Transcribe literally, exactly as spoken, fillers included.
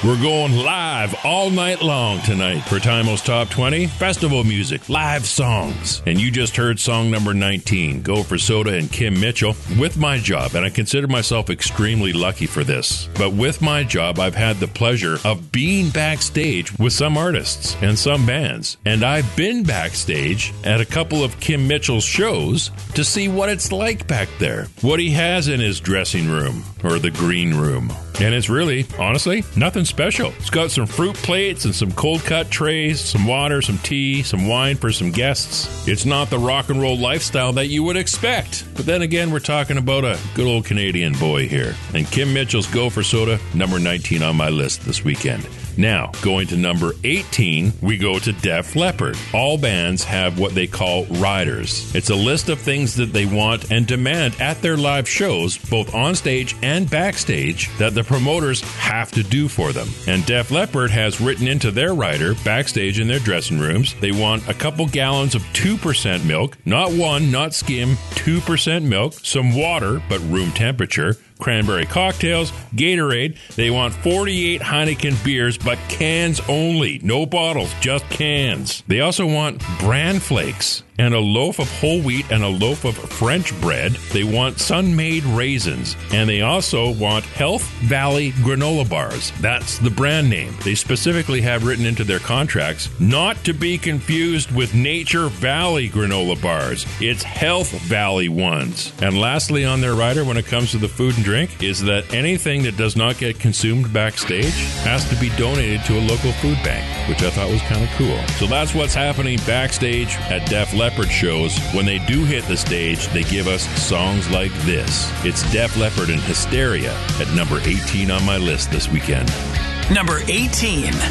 We're going live all night long tonight for Timo's Top twenty, festival music, live songs. And you just heard song number nineteen, Gopher Soda and Kim Mitchell, With My Job. And I consider myself extremely lucky for this. But with my job, I've had the pleasure of being backstage with some artists and some bands. And I've been backstage at a couple of Kim Mitchell's shows to see what it's like back there, what he has in his dressing room or the green room. And it's really, honestly, nothing special. It's got some fruit plates and some cold cut trays, some water, some tea, some wine for some guests. It's not the rock and roll lifestyle that you would expect. But then again, we're talking about a good old Canadian boy here. And Kim Mitchell's Gopher Soda, number nineteen on my list this weekend. Now, going to number eighteen, we go to Def Leppard. All bands have what they call riders. It's a list of things that they want and demand at their live shows, both on stage and backstage, that the promoters have to do for them. And Def Leppard has written into their rider, backstage in their dressing rooms, they want a couple gallons of two percent milk, not one, not skim, two percent milk, some water, but room temperature, cranberry cocktails, Gatorade. They want forty-eight Heineken beers, but cans only. No bottles, just cans. They also want bran flakes and a loaf of whole wheat and a loaf of French bread. They want sun-made raisins. And they also want Health Valley granola bars. That's the brand name. They specifically have written into their contracts, not to be confused with Nature Valley granola bars. It's Health Valley ones. And lastly on their rider, when it comes to the food and drink, is that anything that does not get consumed backstage has to be donated to a local food bank, which I thought was kind of cool. So that's what's happening backstage at Def Leppard shows. When they do hit the stage, they give us songs like this. It's Def Leppard and Hysteria at number eighteen on my list this weekend. Number eighteen.